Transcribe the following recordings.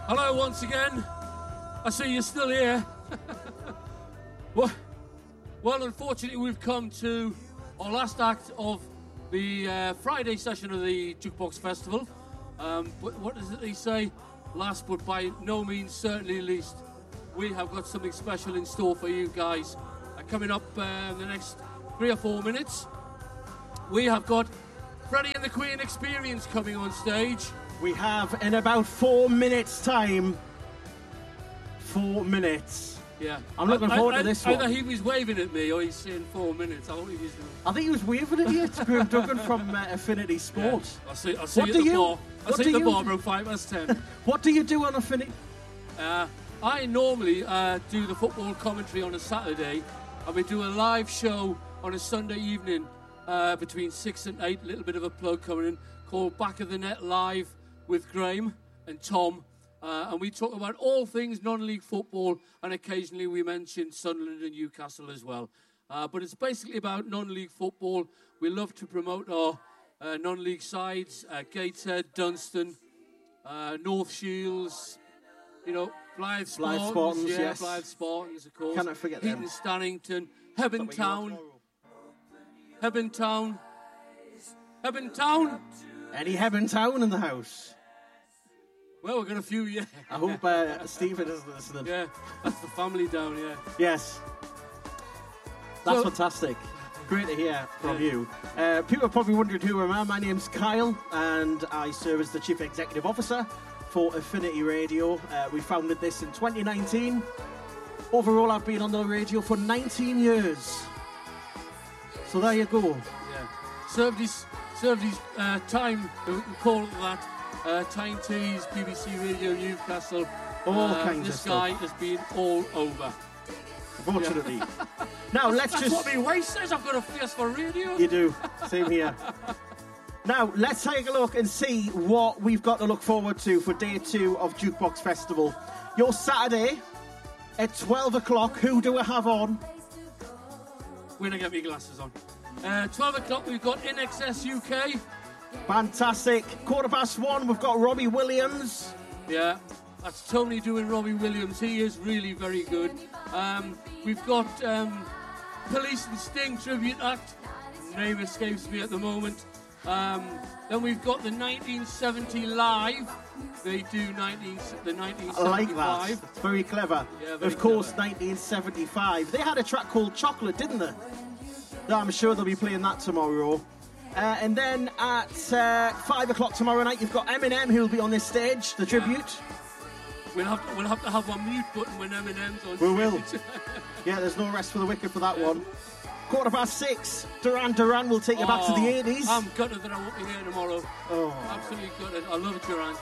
Hello once again. I see you're still here. Well, unfortunately, we've come to our last act of the Friday session of the Jukebox Festival. But what does it say? Last, but by no means certainly least, we have got something special in store for you guys. Coming up in the next 3 or 4 minutes, we have got Freddie and the Queen Experience coming on stage. We have in about 4 minutes' time. 4 minutes. Yeah. I'm looking forward to this one. Either he was waving at me or he's saying 4 minutes. I think he was waving at you. It's Graham Duggan from Affinity Sport. Yeah. I'll see you at the bar. I'll see you at the bar about 5:10. What do you do on Affinity? I normally do the football commentary on a Saturday, and we do a live show on a Sunday evening between 6 and 8. A little bit of a plug coming in, called Back of the Net Live with Graham and Tom. And we talk about all things non-league football, and occasionally we mention Sunderland and Newcastle as well. But it's basically about non-league football. We love to promote our non-league sides, Gateshead, Dunstan, North Shields, Blythe Spartans, yes. Blythe Spartans, of course. Cannot forget them. Heaton Stannington, Hebburn Town. Any Hebburn Town in the house? Well, we've got a few, yeah. I hope Stephen is listening. Yeah, that's the family down, yeah. Yes. That's fantastic. Great to hear from you. People are probably wondering who I am. My name's Kyle, and I serve as the Chief Executive Officer for Affinity Radio. We founded this in 2019. Overall, I've been on the radio for 19 years. So there you go. Yeah. Served his time, we can call it that. Time Tees, BBC Radio Newcastle. All kinds of stuff. This guy has been all over. Unfortunately. Now, That's what my wife says. I've got a face for radio. You do. Same here. Now, let's take a look and see what we've got to look forward to for day 2 of Jukebox Festival. Your Saturday at 12 o'clock. Who do we have on? When I get my glasses on. 12 o'clock, we've got In Excess UK. Fantastic. 1:15, we've got Robbie Williams. Yeah, that's Tony doing Robbie Williams. He is really very good. We've got Police and Sting Tribute Act. Name escapes me at the moment. Then we've got the 1970 Live. They do the 1975. I like that. It's very clever. Yeah, very of course, clever. 1975. They had a track called Chocolate, didn't they? I'm sure they'll be playing that tomorrow. And then at 5 o'clock tomorrow night, you've got Eminem who'll be on this stage, the tribute. We'll have to have our mute button when Eminem's on. We will. Yeah, there's no rest for the wicked for that one. 6:15, Duran will take you back to the 80s. I'm gutted that I won't be here tomorrow. Oh. Absolutely gutted. I love Duran.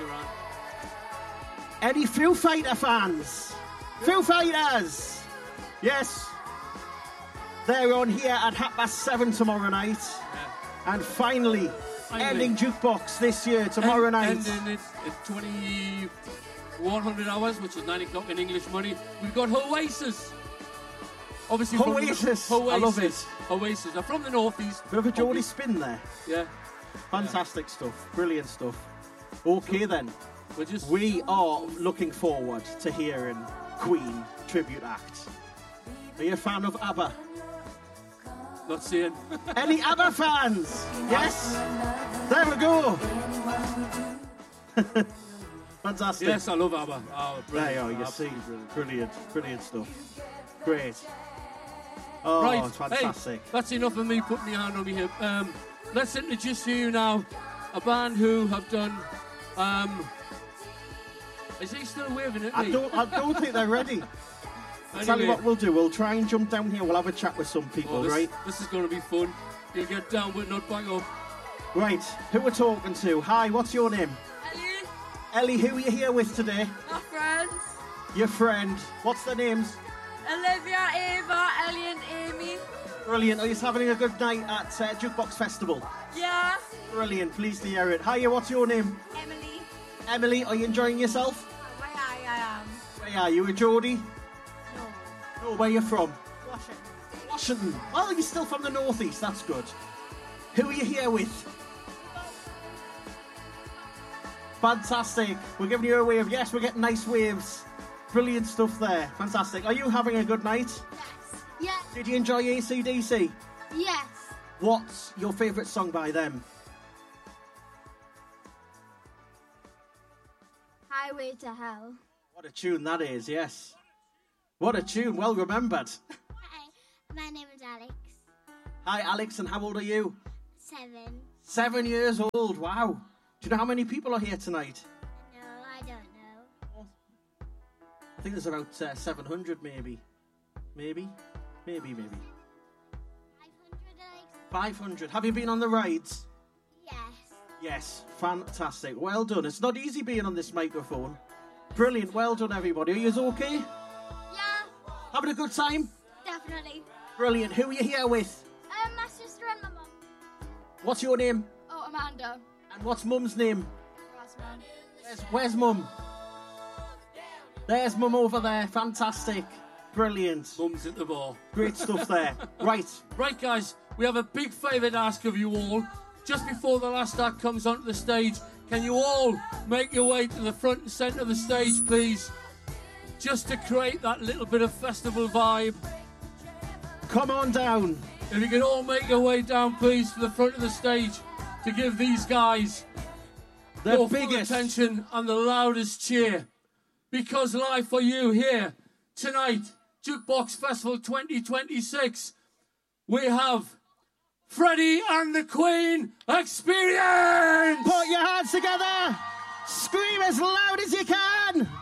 Any Foo Fighter fans? Foo Fighters! Yes. They're on here at 7:30 tomorrow night. Yeah. And finally, ending Jukebox this year, tomorrow night. Ending it at 2100 hours, which is 9 o'clock in English money. We've got Oasis. Obviously, Oasis. I love it. Oasis. They're from the northeast. Bit of a Geordie spin there. Yeah. Fantastic stuff. Brilliant stuff. Okay then. We are looking forward to hearing Queen Tribute Act. Are you a fan of ABBA? Not seeing. Any ABBA fans? Yes? There we go. Fantastic. Yes, I love ABBA. Oh, there you are, you see. Brilliant stuff. Great. Oh, right. it's fantastic. Hey, that's enough of me putting my hand on my hip. Let's introduce to you now a band who have done... is he still waving at me? I don't think they're ready. Anyway. Tell you what we'll do. We'll try and jump down here. We'll have a chat with some people, right? This is going to be fun. You get down but not back up. Right. Who we're talking to? Hi, what's your name? Ellie. Ellie, who are you here with today? My friends. Your friend. What's their names? Olivia, Ava, Ellie and Amy. Brilliant. Are you having a good night at Jukebox Festival? Yeah. Brilliant. Pleased to hear it. Hiya, what's your name? Emily. Emily, are you enjoying yourself? I am. Where are you? A Geordie? No. No, where are you from? Washington. Washington. Well, you're still from the northeast. That's good. Who are you here with? Fantastic. We're giving you a wave. Yes, we're getting nice waves. Brilliant stuff there. Fantastic. Are you having a good night? Yes. Yes. Did you enjoy AC/DC? Yes. What's your favourite song by them? Highway to Hell. What a tune that is, yes. What a tune. Well remembered. Hi, my name is Alex. Hi, Alex, and how old are you? 7. 7 years old. Wow. Do you know how many people are here tonight? No, I don't know. I think there's about 700 maybe. Maybe. 500, Alex? 500. Have you been on the rides? Yes. Yes. Fantastic. Well done. It's not easy being on this microphone. Brilliant. Well done, everybody. Are you okay? Yeah, Having a good time? definitely. Brilliant. Who are you here with? My sister and my mum. What's your name? Oh, Amanda. And what's Mum's name? Rossman. Where's Mum? There's Mum over there. Fantastic. Brilliant. Mum's at the bar. Great stuff there. Right. Right, guys, we have a big favour to ask of you all. Just before the last act comes onto the stage, can you all make your way to the front and centre of the stage, please? Just to create that little bit of festival vibe. Come on down. If you can all make your way down, please, to the front of the stage to give these guys The your full biggest. attention and the loudest cheer. Because live for you here tonight, Jukebox Festival 2026, we have Freddie and the Queen Experience! Put your hands together. Scream as loud as you can.